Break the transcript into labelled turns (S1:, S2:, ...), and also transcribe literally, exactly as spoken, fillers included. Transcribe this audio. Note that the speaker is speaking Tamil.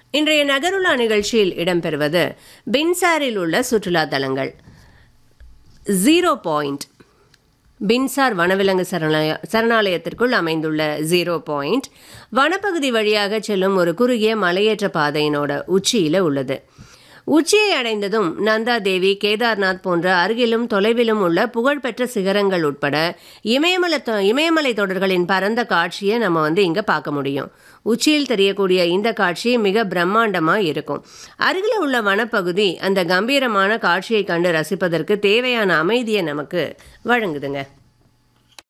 S1: இன்றைய நகருலா நிகழ்ச்சியில் இடம்பெறுவது பின்சாரில் உள்ள சுற்றுலா தலங்கள். ஜீரோ பாயிண்ட் பின்சார் வனவிலங்கு சரணாலய சரணாலயத்திற்குள் அமைந்துள்ள ஜீரோ பாயிண்ட் வனப்பகுதி வழியாக செல்லும் ஒரு குறுகிய மலையேற்ற பாதையினோட உச்சியில் உள்ளது. உச்சியை அடைந்ததும் நந்தா தேவி, கேதார்நாத் போன்ற அருகிலும் தொலைவிலும் உள்ள புகழ்பெற்ற சிகரங்கள் உட்பட இமயமலை இமயமலை தொடர்களின் பரந்த காட்சியை நம்ம வந்து இங்கே பார்க்க முடியும். உச்சியில் தெரியக்கூடிய இந்த காட்சி மிக பிரம்மாண்டமாக இருக்கும். அருகில் உள்ள வனப்பகுதி அந்த கம்பீரமான காட்சியை கண்டு ரசிப்பதற்கு தேவையான அமைதியை நமக்கு வழங்குதுங்க.